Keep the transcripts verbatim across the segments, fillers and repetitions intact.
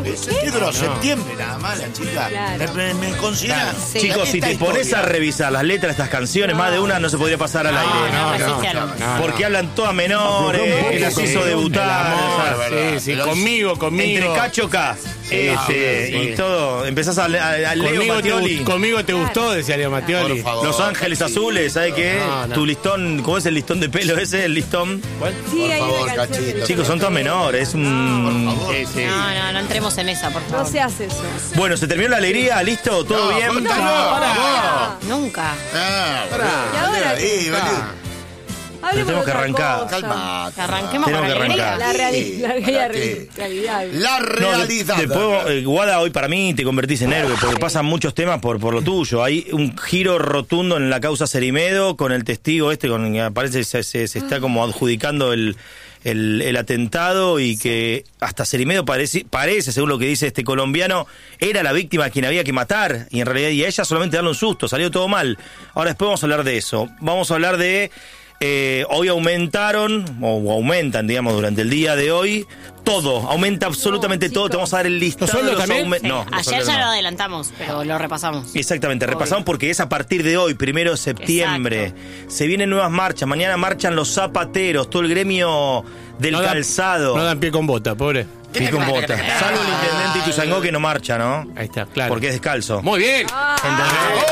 meses. ¿Qué duró? No. Septiembre nada más la chica. Claro. Me, me considera... Claro. Sí. Chicos, si te historia. pones a revisar las letras de estas canciones, no. más de una no se podría pasar al no, aire. No, no, no, no, no Porque no. hablan todas menores, que las hizo debutar. Sí, sí, conmigo, conmigo. Entre Cacho K. Este, sí. Y todo, empezás a, a, a Leo Mattioli. Te, conmigo te gustó, decía Leo Mattioli. Los Ángeles Azules, ¿sabes qué? No, no. Tu listón, ¿cómo es el listón de pelo ese? El listón. ¿Cuál? Sí, por favor, Cachito. Chicos, son todos menores. Es un... No, por favor. Sí, sí. no, no, no entremos en esa, por favor. No se hace eso. Bueno, ¿se terminó la alegría? ¿Listo? ¿Todo no, bien? No, no, para. Nunca. Ah, ¿Y ahora qué? Tenemos que arrancar. Calma. Arranquemos Tenemos con que arrancar. La, reali Sí, la, ¿para realidad. qué? realidad. La realidad. No, de, después, eh, Guada, hoy para mí te convertís en héroe, porque pasan muchos temas por, por lo tuyo. Hay un giro rotundo en la causa Cerimedo, con el testigo este, con que parece se, se, se está como adjudicando el, el, el atentado, y que hasta Cerimedo parece, parece, según lo que dice este colombiano, era la víctima a quien había que matar, y en realidad y a ella solamente darle un susto, salió todo mal. Ahora después vamos a hablar de eso. Vamos a hablar de... Eh, hoy aumentaron, o aumentan, digamos, durante el día de hoy, todo, aumenta absolutamente no, todo. Te vamos a dar el listado de los aumentos. Sí. No, ayer ya no. lo adelantamos, pero lo repasamos. Exactamente, Obvio. repasamos porque es a partir de hoy, primero de septiembre. Exacto. Se vienen nuevas marchas, mañana marchan los zapateros, todo el gremio del no calzado. Dan, no dan pie con bota, pobre. Pie con bota. Salvo el intendente Ituzaingó, que no marcha, ¿no? Ahí está, claro. Porque es descalzo. Muy bien. ¿Entendés?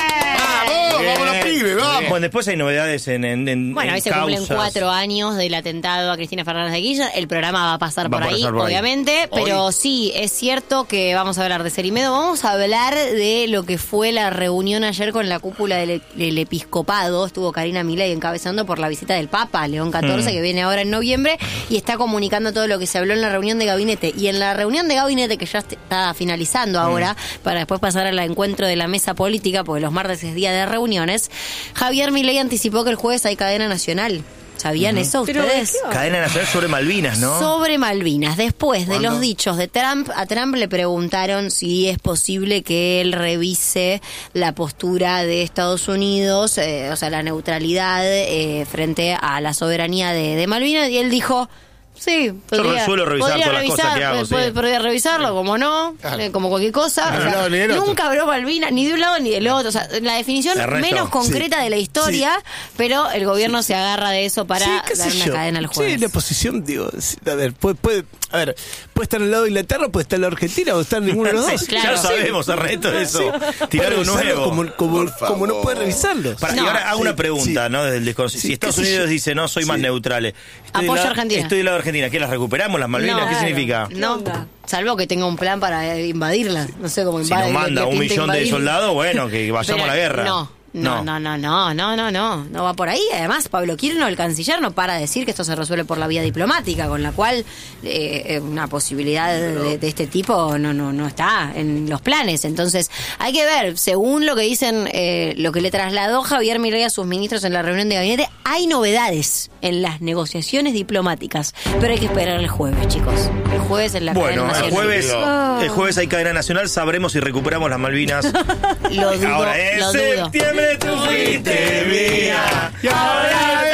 Vamos los pibes, vamos. Bueno, después hay novedades en, en, en Bueno, hoy se causas. cumplen cuatro años del atentado a Cristina Fernández de Kirchner. El programa va a pasar va por a ahí, pasar por obviamente. Ahí. Pero Hoy. sí, es cierto que vamos a hablar de Cerimedo. Vamos a hablar de lo que fue la reunión ayer con la cúpula del, del episcopado. Estuvo Karina Milei encabezando por la visita del Papa, León catorce, mm. que viene ahora en noviembre, y está comunicando todo lo que se habló en la reunión de gabinete. Y en la reunión de gabinete, que ya está finalizando ahora, mm. para después pasar al encuentro de la mesa política, porque los martes es día de reuniones, Javier Milei anticipó que el jueves hay cadena nacional. ¿Sabían uh-huh. eso ustedes? Cadena nacional sobre Malvinas, ¿no? Sobre Malvinas. Después de ¿Cuándo? los dichos de Trump, a Trump le preguntaron si es posible que él revise la postura de Estados Unidos, eh, o sea, la neutralidad eh, frente a la soberanía de, de Malvinas, y él dijo... Sí, podría, yo suelo revisar podría todas revisar, las cosas que hago, pod- sí. podría revisarlo, como no, Claro. eh, como cualquier cosa. Ni O de un sea, lado ni del otro. nunca habló Malvinas, ni de un lado ni del otro. O sea, la definición Ernesto, menos concreta sí. de la historia, Sí. pero el gobierno se agarra de eso para Sí, qué dar sé una yo. cadena al jueves. Sí, la posición, digo, sí, a ver, puede, puede, a ver, puede estar al lado de Inglaterra, puede estar en la Argentina o estar en ninguno de los dos. Sí, claro. Ya lo sabemos, Ernesto, eso. Sí. Tirar algo Puede nuevo. Como, como, como no puede revisarlo. Para, No. y ahora hago Sí, una pregunta, sí. ¿no? Desde el desconocimiento. Sí, Si Estados qué sé Unidos yo. dice, no, soy más Sí. neutrales. Estoy Apoyo del lado- a Argentina. Estoy del lado de Argentina. ¿Qué, las recuperamos las Malvinas? No, ¿Qué claro. significa? No, onda? salvo que tenga un plan para eh, invadirla. No sé cómo Si invade. nos manda le- le un pinta millón de invadir. soldados, bueno, que vayamos Pero a la guerra. No. No, no, no, no, no, no, no, no va por ahí. Además, Pablo Kirchner, el canciller, no para de decir que esto se resuelve por la vía diplomática, con la cual eh, una posibilidad de, de este tipo no, no, no está en los planes. Entonces, hay que ver, según lo que dicen, eh, lo que le trasladó Javier Milei a sus ministros en la reunión de gabinete, hay novedades en las negociaciones diplomáticas, pero hay que esperar el jueves, chicos. El jueves en la Bueno, cadena el nacional. jueves, Oh. el jueves hay cadena nacional, sabremos si recuperamos las Malvinas. Lo dudo, Ahora en lo dudo. septiembre tú fuiste mía. Y ahora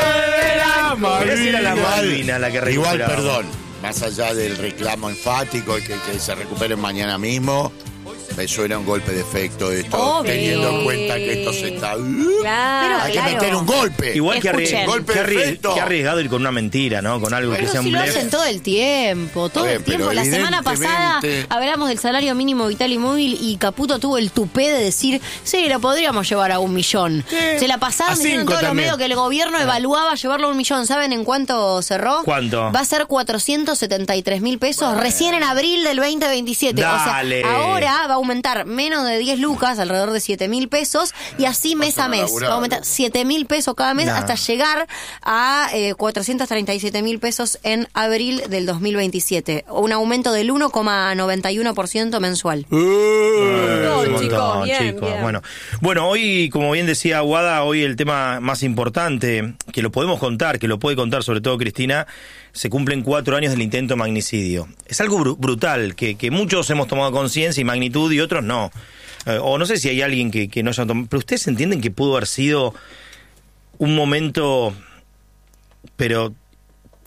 Pero si era la Malvinas la que Igual, recuperaba. perdón, más allá del reclamo enfático y que, que se recuperen mañana mismo, me suena un golpe de efecto esto, Obvio. teniendo en cuenta que esto se está... Claro. Hay claro. que meter un golpe. Igual que, Escuchen. arri- Golpe que de arri- efecto. que arriesgado ir con una mentira, ¿no? Con algo que Pero sea si un lo blef. hacen todo el tiempo, todo Está el bien, tiempo. pero La semana pasada evidentemente- hablamos del salario mínimo vital y móvil y Caputo tuvo el tupé de decir, sí, lo podríamos llevar a un millón. Se la pasaron A diciendo en cinco todos los también. medios que el gobierno evaluaba llevarlo a un millón. ¿Saben en cuánto cerró? ¿Cuánto? Va a ser cuatrocientos setenta y tres mil pesos recién en abril del veinte veintisiete. Dale. O sea, ahora va a aumentar menos de diez lucas, alrededor de siete mil pesos, y así mes a a mes. laburar. Va a aumentar siete mil pesos cada mes Nah. hasta llegar a eh, cuatrocientos treinta y siete mil pesos en abril del dos mil veintisiete. Un aumento del uno coma noventa y uno por ciento mensual. Eh, No, un chicos, montón, bien, chicos. bien. Bueno, bueno, hoy, como bien decía Aguada, hoy el tema más importante, que lo podemos contar, que lo puede contar sobre todo Cristina, se cumplen cuatro años del intento de magnicidio. Es algo bru- brutal, que, que muchos hemos tomado conciencia y magnitud y otros no. Eh, o no sé si hay alguien que, que no haya tomado... Pero ustedes entienden que pudo haber sido un momento, pero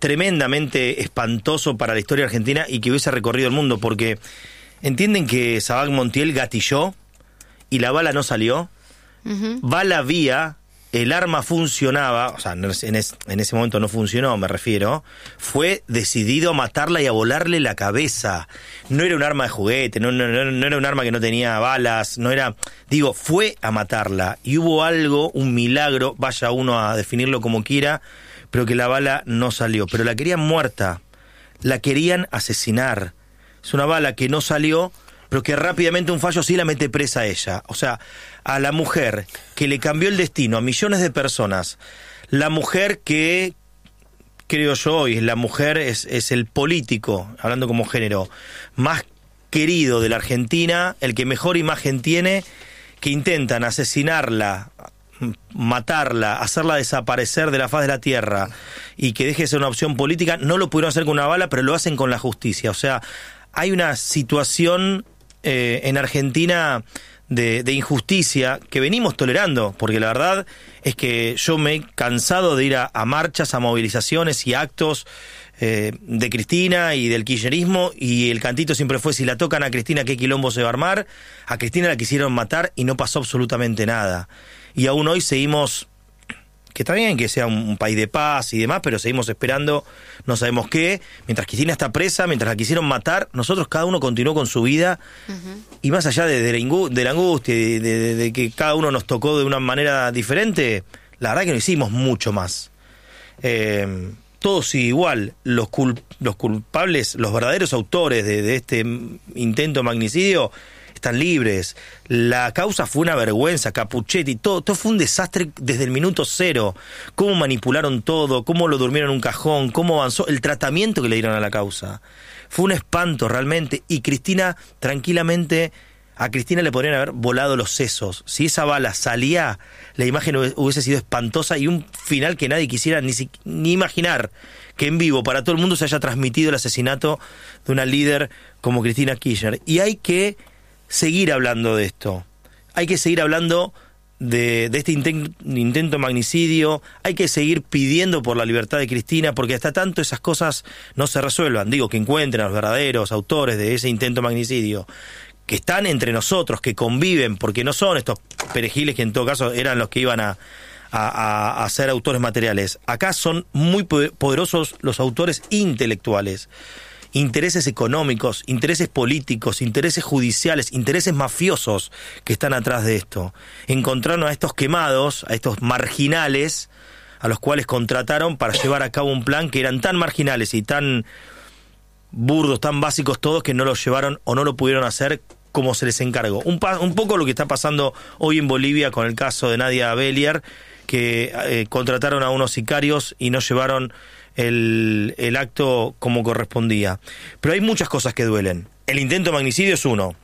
tremendamente espantoso para la historia argentina y que hubiese recorrido el mundo, porque entienden que Sabac Montiel gatilló y la bala no salió, uh-huh. bala había, el arma funcionaba, o sea, en, es, en ese momento no funcionó, me refiero, fue decidido a matarla y a volarle la cabeza. No era un arma de juguete, no, no, no era un arma que no tenía balas, no era, digo, fue a matarla. Y hubo algo, un milagro, vaya uno a definirlo como quiera, pero que la bala no salió. Pero la querían muerta, la querían asesinar. Es una bala que no salió, pero que rápidamente un fallo sí la mete presa a ella. O sea, a la mujer que le cambió el destino a millones de personas, la mujer que, creo yo hoy, la mujer es, es el político, hablando como género, más querido de la Argentina, el que mejor imagen tiene, que intentan asesinarla, matarla, hacerla desaparecer de la faz de la tierra y que deje de ser una opción política, no lo pudieron hacer con una bala, pero lo hacen con la justicia. O sea, hay una situación eh, en Argentina de, de injusticia que venimos tolerando, porque la verdad es que yo me he cansado de ir a, a marchas, a movilizaciones y actos eh, de Cristina y del kirchnerismo, y el cantito siempre fue: si la tocan a Cristina, ¿qué quilombo se va a armar? A Cristina la quisieron matar y no pasó absolutamente nada. Y aún hoy seguimos, que está bien que sea un, un país de paz y demás, pero seguimos esperando, no sabemos qué. Mientras Cristina está presa, mientras la quisieron matar, nosotros cada uno continuó con su vida. Uh-huh. Y más allá de, de, la, ingu- de la angustia, de, de, de que cada uno nos tocó de una manera diferente, la verdad que no hicimos mucho más. Eh, todos sigue igual. Los, cul- los culpables, los verdaderos autores de, de este intento de magnicidio están libres. La causa fue una vergüenza, Capuchetti, todo, todo fue un desastre desde el minuto cero. Cómo manipularon todo, cómo lo durmieron en un cajón, cómo avanzó, el tratamiento que le dieron a la causa. Fue un espanto realmente, y Cristina, tranquilamente, a Cristina le podrían haber volado los sesos. Si esa bala salía, la imagen hubiese sido espantosa y un final que nadie quisiera ni, ni imaginar, que en vivo para todo el mundo se haya transmitido el asesinato de una líder como Cristina Kirchner. Y hay que seguir hablando de esto. Hay que seguir hablando de, de este inten- intento de magnicidio. Hay que seguir pidiendo por la libertad de Cristina, porque hasta tanto esas cosas no se resuelvan. Digo, que encuentren a los verdaderos autores de ese intento de magnicidio, que están entre nosotros, que conviven, porque no son estos perejiles que en todo caso eran los que iban a, a, a ser autores materiales. Acá son muy poderosos los autores intelectuales. Intereses económicos, intereses políticos, intereses judiciales, intereses mafiosos que están atrás de esto. Encontraron a estos quemados, a estos marginales, a los cuales contrataron para llevar a cabo un plan que eran tan marginales y tan burdos, tan básicos todos, que no lo llevaron o no lo pudieron hacer como se les encargó. Un, pa- un poco lo que está pasando hoy en Bolivia con el caso de Nadia Bellier, que eh, contrataron a unos sicarios y no llevaron El, el acto como correspondía. Pero hay muchas cosas que duelen. El intento de magnicidio es uno.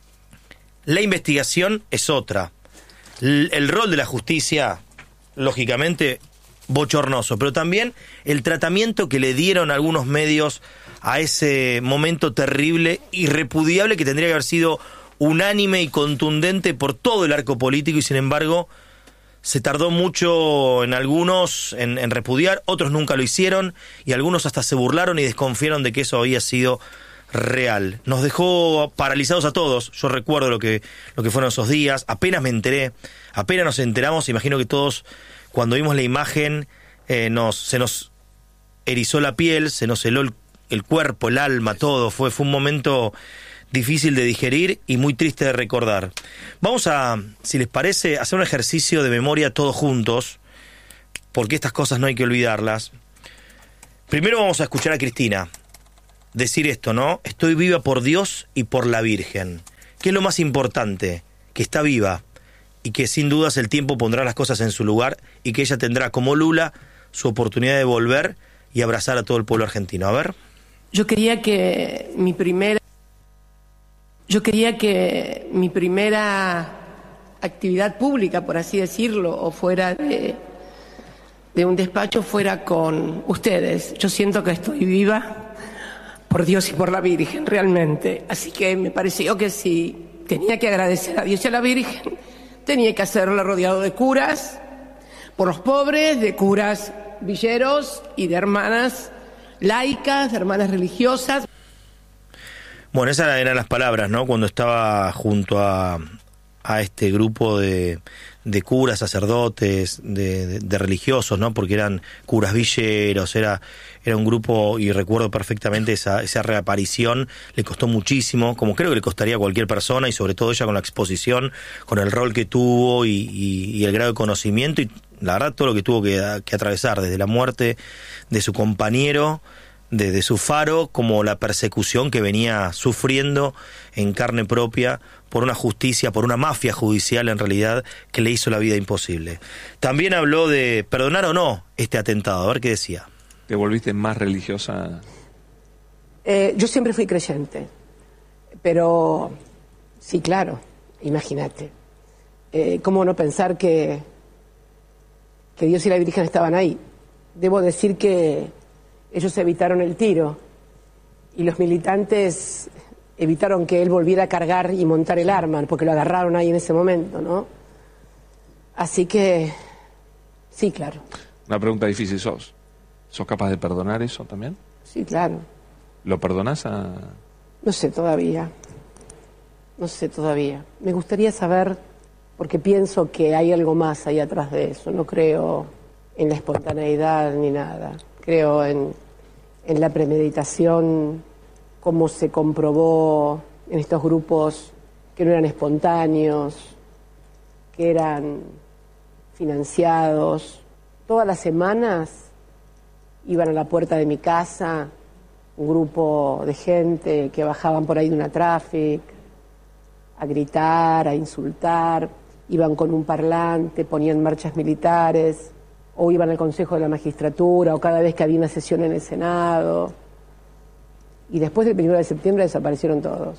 La investigación es otra. L- el rol de la justicia, lógicamente, bochornoso. Pero también el tratamiento que le dieron algunos medios a ese momento terrible y repudiable, que tendría que haber sido unánime y contundente por todo el arco político, y sin embargo se tardó mucho en algunos en, en repudiar, otros nunca lo hicieron, y algunos hasta se burlaron y desconfiaron de que eso había sido real. Nos dejó paralizados a todos. Yo recuerdo lo que, lo que fueron esos días. Apenas me enteré, apenas nos enteramos, imagino que todos, cuando vimos la imagen, eh, nos, se nos erizó la piel, se nos heló el, el cuerpo, el alma, todo. Fue, fue un momento difícil de digerir y muy triste de recordar. Vamos a, si les parece, hacer un ejercicio de memoria todos juntos, porque estas cosas no hay que olvidarlas. Primero vamos a escuchar a Cristina decir esto, ¿no? Estoy viva por Dios y por la Virgen. ¿Qué es lo más importante? Que está viva y que sin dudas el tiempo pondrá las cosas en su lugar, y que ella tendrá, como Lula, su oportunidad de volver y abrazar a todo el pueblo argentino. A ver. Yo quería que mi primera Yo quería que mi primera actividad pública, por así decirlo, o fuera de, de un despacho, fuera con ustedes. Yo siento que estoy viva por Dios y por la Virgen, realmente. Así que me pareció que si tenía que agradecer a Dios y a la Virgen, tenía que hacerlo rodeado de curas, por los pobres, de curas villeros y de hermanas laicas, hermanas religiosas. Bueno, esas eran las palabras, ¿no? Cuando estaba junto a, a este grupo de, de curas, sacerdotes, de, de, de religiosos, ¿no? Porque eran curas villeros, era, era un grupo, y recuerdo perfectamente esa, esa reaparición, le costó muchísimo, como creo que le costaría a cualquier persona, y sobre todo ella con la exposición, con el rol que tuvo y, y, y el grado de conocimiento, y la verdad todo lo que tuvo que, que atravesar, desde la muerte de su compañero, de, de su faro, como la persecución que venía sufriendo en carne propia por una justicia, por una mafia judicial en realidad, que le hizo la vida imposible. También habló de perdonar o no este atentado, a ver qué decía. ¿Te volviste más religiosa? Eh, yo siempre fui creyente, pero sí, claro, imagínate. Eh, ¿Cómo no pensar que, que Dios y la Virgen estaban ahí? Debo decir que ellos evitaron el tiro y los militantes evitaron que él volviera a cargar y montar el arma, porque lo agarraron ahí en ese momento, ¿no? Así que, sí, claro. Una pregunta difícil, ¿sos? ¿Sos capaz de perdonar eso también? Sí, claro. ¿Lo perdonás a...? No sé todavía. No sé todavía. Me gustaría saber, porque pienso que hay algo más ahí atrás de eso. No creo en la espontaneidad ni nada. Creo en, en la premeditación, cómo se comprobó en estos grupos que no eran espontáneos, que eran financiados. Todas las semanas iban a la puerta de mi casa un grupo de gente que bajaban por ahí de una traffic a gritar, a insultar, iban con un parlante, ponían marchas militares, o iban al Consejo de la Magistratura, o cada vez que había una sesión en el Senado. Y después del primero de septiembre desaparecieron todos.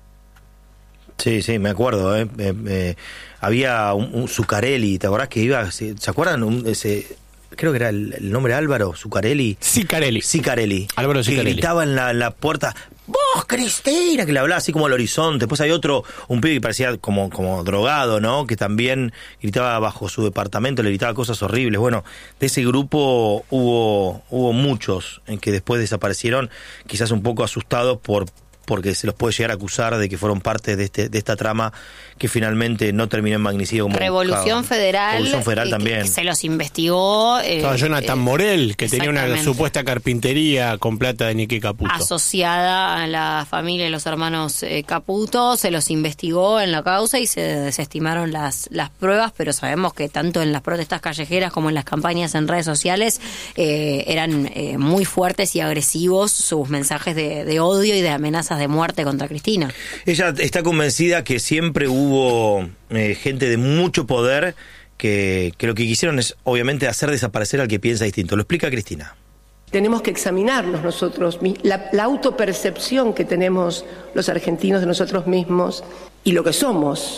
Sí, sí, me acuerdo. Eh, eh, eh, había un, un Zuccarelli, ¿te acordás que iba? ¿Se, ¿se acuerdan? Un, ese, creo que era el, el nombre Álvaro Zuccarelli. Sicarelli. Sicarelli. Álvaro Sicarelli. Que gritaba en la, en la puerta, ¡vos, Cristina! Que le hablaba así como al horizonte. Después hay otro, un pibe que parecía como, como drogado, ¿no? Que también gritaba bajo su departamento, le gritaba cosas horribles. Bueno, de ese grupo hubo, hubo muchos en que después desaparecieron, quizás un poco asustados por... porque se los puede llegar a acusar de que fueron parte de este de esta trama que finalmente no terminó en magnicidio como Revolución buscaban. Federal. Revolución Federal eh, también. Que se los investigó. Eh, Estaba Jonathan eh, Morel, que tenía una exactamente. supuesta carpintería con plata de Nicky Caputo. Asociada a la familia de los hermanos eh, Caputo, se los investigó en la causa y se desestimaron las, las pruebas, pero sabemos que tanto en las protestas callejeras como en las campañas en redes sociales eh, eran eh, muy fuertes y agresivos sus mensajes de, de odio y de amenazas de muerte contra Cristina. Ella está convencida que siempre hubo eh, gente de mucho poder que, que lo que quisieron es obviamente hacer desaparecer al que piensa distinto. Lo explica Cristina. Tenemos que examinarnos nosotros, la, la autopercepción que tenemos los argentinos de nosotros mismos y lo que somos,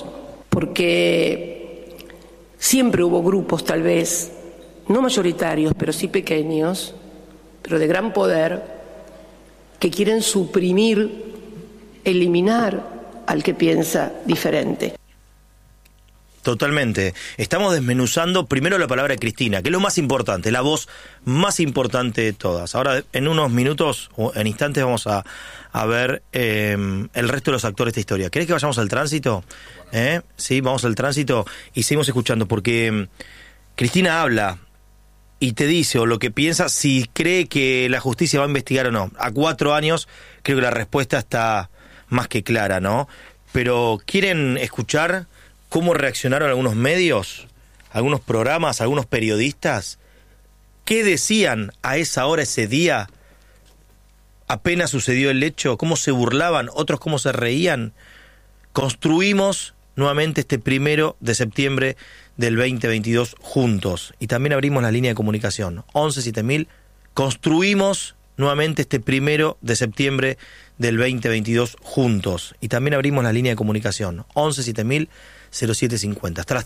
porque siempre hubo grupos tal vez, no mayoritarios, pero sí pequeños, pero de gran poder, que quieren suprimir, eliminar al que piensa diferente. Totalmente. Estamos desmenuzando primero la palabra de Cristina, que es lo más importante, la voz más importante de todas. Ahora, en unos minutos o en instantes vamos a, a ver eh, el resto de los actores de esta historia. ¿Querés que vayamos al tránsito? ¿Eh? Sí, vamos al tránsito y seguimos escuchando, porque eh, Cristina habla y te dice, o lo que piensa, si cree que la justicia va a investigar o no. A cuatro años creo que la respuesta está más que clara, ¿no? Pero ¿quieren escuchar cómo reaccionaron algunos medios, algunos programas, algunos periodistas? ¿Qué decían a esa hora, ese día, apenas sucedió el hecho? ¿Cómo se burlaban? ¿Otros cómo se reían? Construimos nuevamente este primero de septiembre del veinte veintidós juntos. Y también abrimos la línea de comunicación. once siete mil. Construimos nuevamente este primero de septiembre del veinte veintidós juntos. Y también abrimos la línea de comunicación. once siete mil cero siete cincuenta. Hasta las